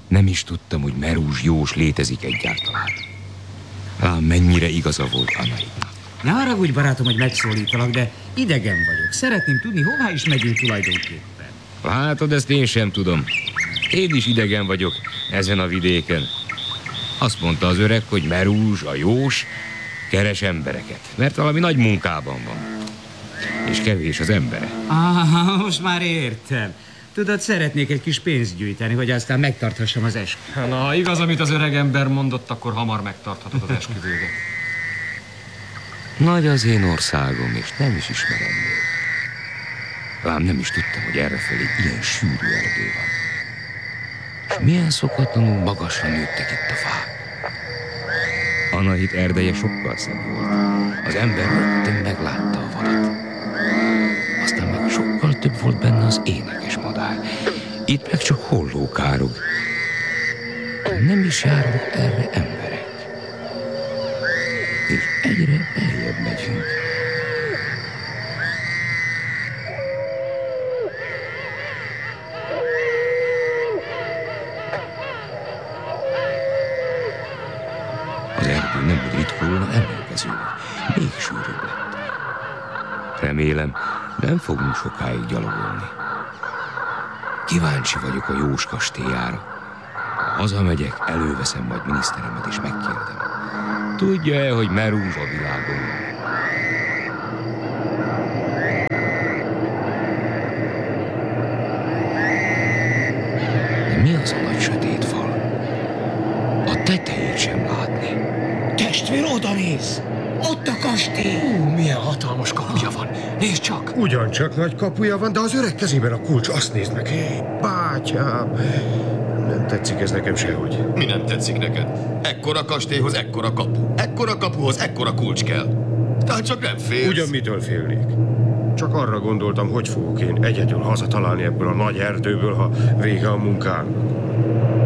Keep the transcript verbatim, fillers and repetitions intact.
Nem is tudtam, hogy Merúzs Jós létezik egyáltalán. Ám mennyire igaza volt Anaitnak. Ne haragudj, barátom, hogy megszólítalak, de idegen vagyok. Szeretném tudni, hová is megyünk tulajdonképpen. Látod, ezt én sem tudom. Én is idegen vagyok ezen a vidéken. Azt mondta az öreg, hogy Merúzs, a Jós, keres embereket, mert valami nagy munkában van. És kevés az embere. Ah, most már értem. Tudod, szeretnék egy kis pénzt gyűjteni, hogy aztán megtarthassam az esküvőt. Na, ha igaz, amit az öreg ember mondott, akkor hamar megtarthatod az esküvődet. Nagy az én országom, és nem is ismerem még. Lám nem is tudtam, hogy errefelé ilyen sűrű erdő van. És milyen szokatlanul magasra nőttek itt a fák. Anahit erdeje sokkal szebb volt. Az ember rögtön meglátta a vadat. Aztán meg sokkal több volt benne az énekes madár. Itt meg csak holló károg. Nem is járnak erre emberek. És egyre beljebb megyünk. Az erdő nem úgy ritkulna, ellenkezőleg. Még sűrűbb lett. Remélem, nem fogunk sokáig gyalogolni. Kíváncsi vagyok a Jós kastélyára. Ha hazamegyek, előveszem majd miniszteremet és megkérdem. Tudja-e, hogy Merúzs a világon van? De mi az a nagy sötét fal? A tetejét sem látni. Testvér, oda néz! Ott a kastély! Ú, milyen hatalmas kapuja van. Nézd csak! Ugyancsak nagy kapuja van, de az öreg kezében a kulcs. Azt nézd meg. Hé, bátyám! Nem tetszik ez nekem sehogy. Mi nem tetszik neked? Ekkora kastélyhoz ekkora kapu. Ekkora kapuhoz ekkora kulcs kell. Tehát csak nem félsz. Ugyan mitől félnék? Csak arra gondoltam, hogy fogok én egyedül hazatalálni ebből a nagy erdőből, ha vége a munkám.